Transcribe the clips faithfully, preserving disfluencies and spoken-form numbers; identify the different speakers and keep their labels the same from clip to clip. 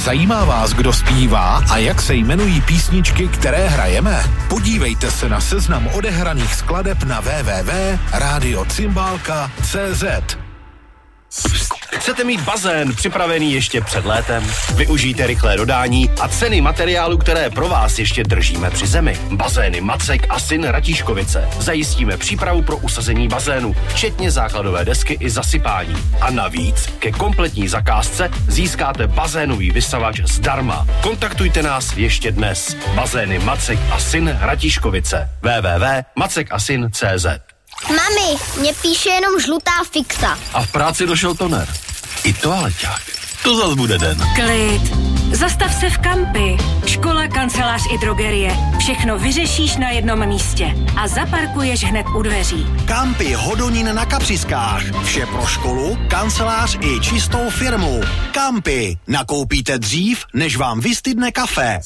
Speaker 1: Zajímá vás, kdo zpívá a jak se jmenují písničky, které hrajeme? Podívejte se na seznam odehraných skladeb na w w w tečka radio cymbálka tečka c z.
Speaker 2: Chcete mít bazén připravený ještě před létem? Využijte rychlé dodání a ceny materiálu, které pro vás ještě držíme při zemi. Bazény Macek a Syn Ratíškovice. Zajistíme přípravu pro usazení bazénu, včetně základové desky i zasypání. A navíc ke kompletní zakázce získáte bazénový vysavač zdarma. Kontaktujte nás ještě dnes. Bazény Macek a Syn Ratíškovice. w w w tečka macek a syn tečka c z.
Speaker 3: Mami, mě píše jenom žlutá fixa.
Speaker 2: A v práci došel toner. I toaleťák. To zas bude den.
Speaker 4: Klid. Zastav se v Kampi. Škola, kancelář i drogerie. Všechno vyřešíš na jednom místě. A zaparkuješ hned u dveří.
Speaker 5: Kampi Hodonín na Kapřiskách. Vše pro školu, kancelář i čistou firmu. Kampi. Nakoupíte dřív, než vám vystydne kafe.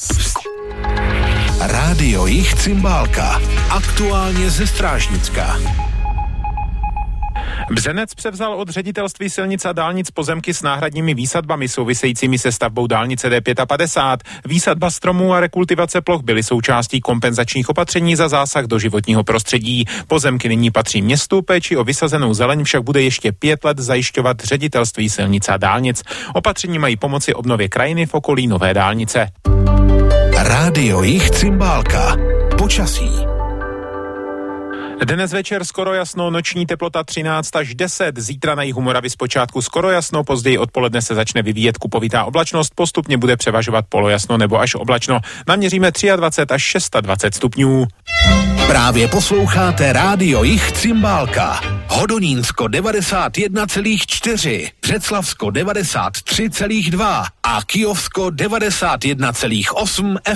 Speaker 1: Rádio Jich Cymbálka. Aktuálně ze Strážnicka.
Speaker 6: Bzenec převzal od ředitelství silnic a dálnic pozemky s náhradními výsadbami souvisejícími se stavbou dálnice D padesát pět. Výsadba stromů a rekultivace ploch byly součástí kompenzačních opatření za zásah do životního prostředí. Pozemky nyní patří městu, péči o vysazenou zeleň však bude ještě pět let zajišťovat ředitelství silnic a dálnic. Opatření mají pomoci obnově krajiny v okolí nové dálnice.
Speaker 1: Rádio Jich Cymbálka. Počasí.
Speaker 6: Dnes večer skoro jasno, noční teplota třináct až deset, zítra na jihu Moravy zpočátku skoro jasno, později odpoledne se začne vyvíjet kupovitá oblačnost, postupně bude převažovat polojasno nebo až oblačno. Naměříme dvacet tři až dvacet šest stupňů.
Speaker 1: Právě posloucháte Rádio Jich Cymbálka. Hodonínsko devadesát jedna celá čtyři, Břeclavsko devadesát tři celá dva a Kyjovsko devadesát jedna celá osm F